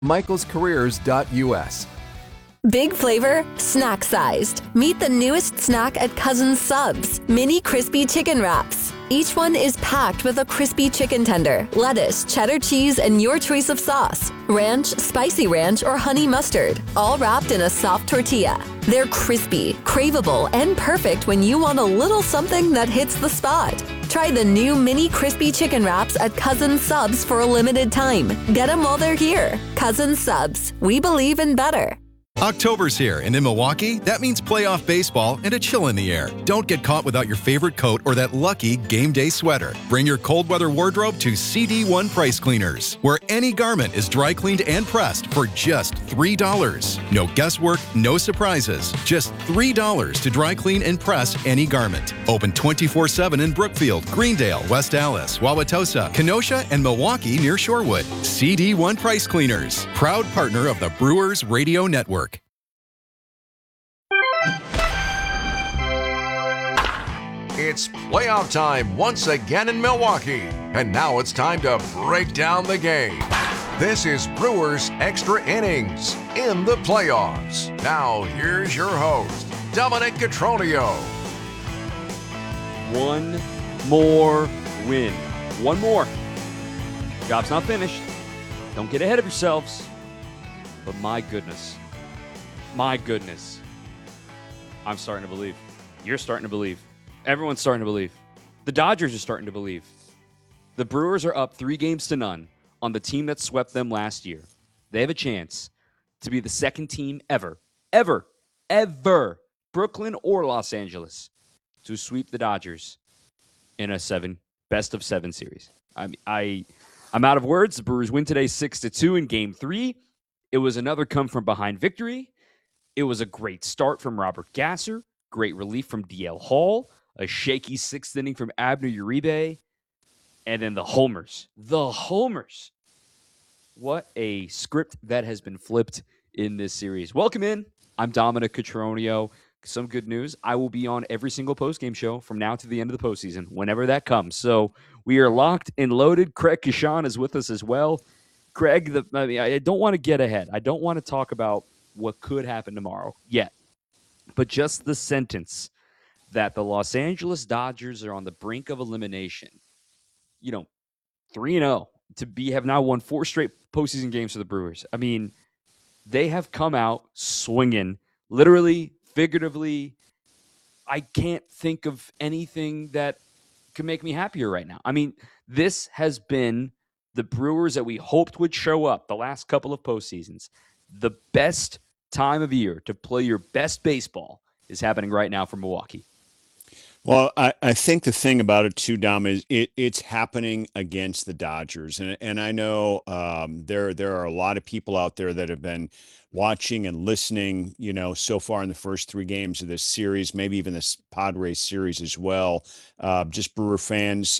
michaelscareers.us. Big flavor, snack sized. Meet the newest snack at Cousins Subs, mini crispy chicken wraps. Each one is packed with a crispy chicken tender, lettuce, cheddar cheese, and your choice of sauce. Ranch, spicy ranch, or honey mustard, all wrapped in a soft tortilla. They're crispy, craveable, and perfect when you want a little something that hits the spot. Try the new mini crispy chicken wraps at Cousins Subs for a limited time. Get them while they're here. Cousins Subs. We believe in better. October's here, and in Milwaukee, that means playoff baseball and a chill in the air. Don't get caught without your favorite coat or that lucky game day sweater. Bring your cold weather wardrobe to CD1 Price Cleaners, where any garment is dry cleaned and pressed for just $3. No guesswork, no surprises. Just $3 to dry clean and press any garment. Open 24/7 in Brookfield, Greendale, West Allis, Wauwatosa, Kenosha, and Milwaukee near Shorewood. CD1 Price Cleaners, proud partner of the Brewers Radio Network. It's playoff time once again in Milwaukee, and now it's time to break down the game. This is Brewers Extra Innings in the playoffs. Now, here's your host, Dominic Cotroneo. One more win. One more. Job's not finished. Don't get ahead of yourselves. But my goodness. I'm starting to believe. You're starting to believe. Everyone's starting to believe. The Dodgers are starting to believe. The Brewers are up 3-0 on the team that swept them last year. They have a chance to be the second team ever, Brooklyn or Los Angeles, to sweep the Dodgers in a best of 7 series. I'm out of words. The Brewers win today 6-2 in Game 3. It was another come-from-behind victory. It was a great start from Robert Gasser, great relief from DL Hall, a shaky 6th inning from Abner Uribe, and then the homers. The homers. What a script that has been flipped in this series. Welcome in. I'm Dominic Cotroneo. Some good news. I will be on every single postgame show from now to the end of the postseason, whenever that comes. So we are locked and loaded. Craig Kashan is with us as well. Craig, I don't want to get ahead. I don't want to talk about what could happen tomorrow yet. But just the sentence that the Los Angeles Dodgers are on the brink of elimination. 3-0 have now won 4 straight postseason games for the Brewers. I mean, they have come out swinging, literally, figuratively. I can't think of anything that could make me happier right now. I mean, this has been the Brewers that we hoped would show up the last couple of postseasons. The best time of year to play your best baseball is happening right now for Milwaukee. Well, I think the thing about it too, Dom, is it's happening against the Dodgers, and I know there are a lot of people out there that have been watching and listening, so far in the first 3 games of this series, maybe even this Padres series as well. Just Brewer fans,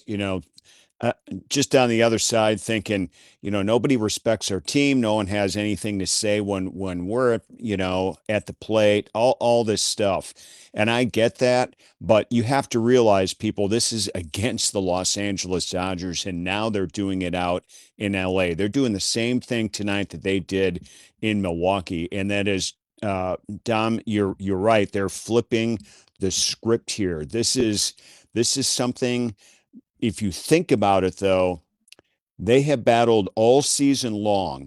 just on the other side thinking, nobody respects our team. No one has anything to say when we're, at the plate, all this stuff. And I get that, but you have to realize, people, this is against the Los Angeles Dodgers, and now they're doing it out in LA. They're doing the same thing tonight that they did in Milwaukee. And that is, Dom, you're right. They're flipping the script here. This is something. If you think about it, though, they have battled all season long,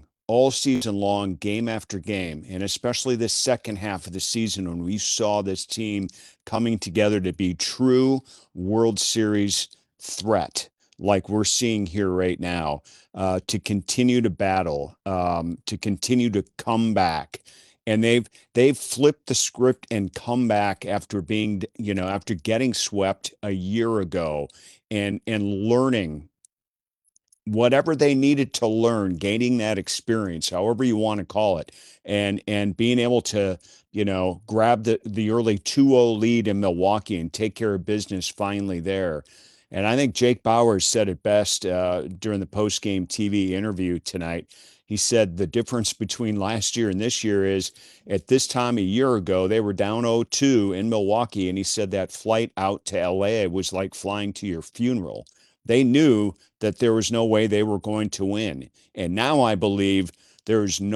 game after game, and especially the second half of the season when we saw this team coming together to be true World Series threat, like we're seeing here right now, to continue to battle, to continue to come back. And they've flipped the script and come back after being, after getting swept a year ago and learning whatever they needed to learn, gaining that experience, however you want to call it, and being able to, grab the early 2-0 lead in Milwaukee and take care of business finally there. And I think Jake Bauers said it best during the post-game TV interview tonight. He said the difference between last year and this year is at this time a year ago, they were down 0-2 in Milwaukee. And he said that flight out to LA was like flying to your funeral. They knew that there was no way they were going to win. And now I believe There's no